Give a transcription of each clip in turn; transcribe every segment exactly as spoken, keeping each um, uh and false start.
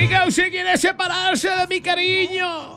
Oiga, usted quiere separarse de mi cariño.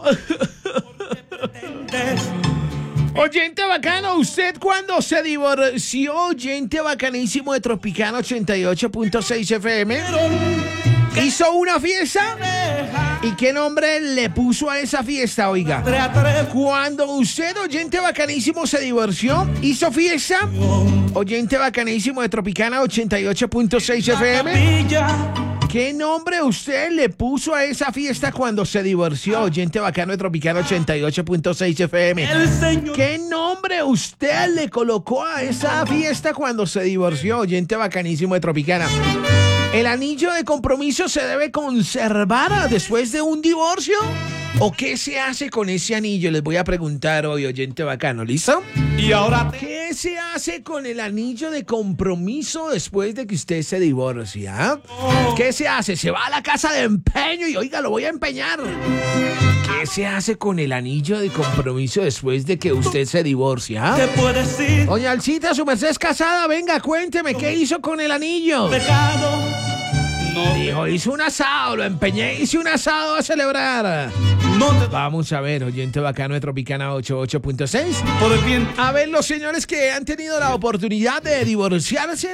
Oyente bacano, usted cuando se divorció, oyente bacanísimo de Tropicana ochenta y ocho punto seis F M, hizo una fiesta. ¿Y qué nombre le puso a esa fiesta, oiga? Cuando usted, oyente bacanísimo, se divorció, hizo fiesta. Oyente bacanísimo de Tropicana ochenta y ocho punto seis F M. ¿Qué nombre usted le puso a esa fiesta cuando se divorció? Oyente bacano de Tropicana ochenta y ocho punto seis F M. ¿Qué nombre usted le colocó a esa fiesta cuando se divorció? Oyente bacanísimo de Tropicana. ¿El anillo de compromiso se debe conservar después de un divorcio? ¿O qué se hace con ese anillo? Les voy a preguntar hoy, oyente bacano, ¿listo? Y ahora, ¿qué se hace con el anillo de compromiso después de que usted se divorcia? ¿Qué se hace? Se va a la casa de empeño y, oiga, lo voy a empeñar. ¿Qué se hace con el anillo de compromiso después de que usted se divorcia? ¿Qué puedes decir? Doña Alcita, su merced es casada, venga, cuénteme, ¿qué hizo con el anillo? Pecado. No. Dijo, hice un asado, lo empeñé, hice un asado a celebrar. No te... Vamos a ver, oyente bacano de Tropicana ochenta y ocho punto seis. Por el bien. A ver, los señores que han tenido la oportunidad de divorciarse.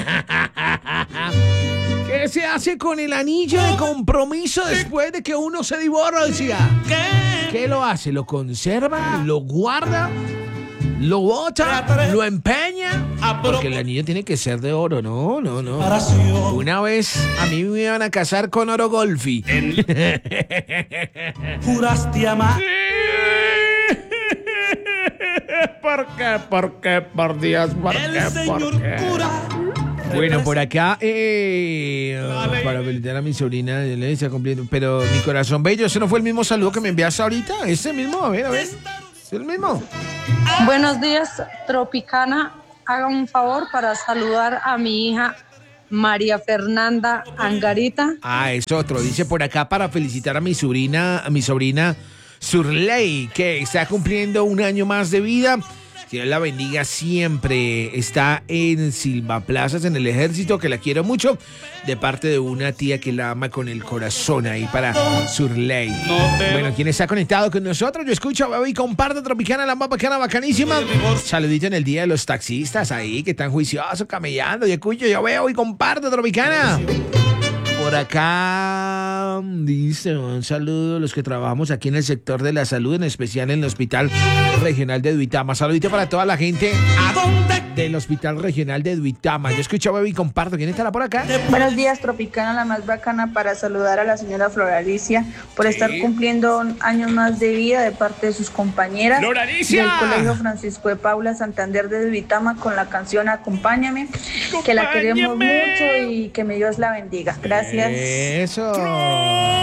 ¿Qué se hace con el anillo de compromiso después de que uno se divorcia? ¿Qué? ¿Qué lo hace? ¿Lo conserva? ¿Lo guarda? ¿Lo bota? ¿Lo empeña? Porque el anillo tiene que ser de oro, no, no, no. Una vez a mí me iban a casar con oro golfi. Juraste amar. ¿Por qué? ¿Por qué? Por Dios, ¿por El qué? señor ¿Por qué? cura. Bueno, por acá, eh, para felicitar a mi sobrina, le está cumpliendo. Pero mi corazón bello, ¿ese no fue el mismo saludo que me enviaste ahorita? ¿Ese mismo? A ver, a ver. ¿Es el mismo? Buenos días, Tropicana. Haga un favor para saludar a mi hija María Fernanda Angarita. Ah, es otro. Dice por acá para felicitar a mi sobrina, a mi sobrina Surley, que está cumpliendo un año más de vida. Que Dios la bendiga siempre. Está en Silva Plazas, en el ejército, que la quiero mucho. De parte de una tía que la ama con el corazón ahí para Surley. Bueno, ¿quién está conectado con nosotros? Yo escucho, veo y comparto Tropicana, la más bacana, bacanísima. Saludito en el día de los taxistas ahí, que están juiciosos, camellando. Yo escucho, yo veo y comparto Tropicana. Por acá dice un saludo a los que trabajamos aquí en el sector de la salud, en especial en el Hospital Regional de Duitama. Saludito para toda la gente del Hospital Regional de Duitama. Yo escucho, bebé y comparto. ¿Quién estará por acá? Buenos días, Tropicana, la más bacana, para saludar a la señora Floralicia por Sí. estar cumpliendo años más de vida de parte de sus compañeras ¡Floralicia! del Colegio Francisco de Paula Santander de Duitama con la canción Acompáñame, que la queremos mucho y que mi Dios la bendiga. Gracias. Eso.